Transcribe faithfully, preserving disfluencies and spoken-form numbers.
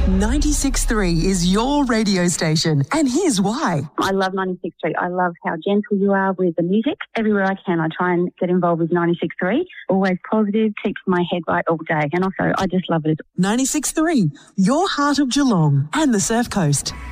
ninety-six point three is your radio station, and here's why. I love ninety-six point three. I love how gentle you are with the music. Everywhere I can, I try and get involved with ninety-six point three. Always positive, keeps my head right all day. And also, I just love it. ninety-six point three, your heart of Geelong and the Surf Coast.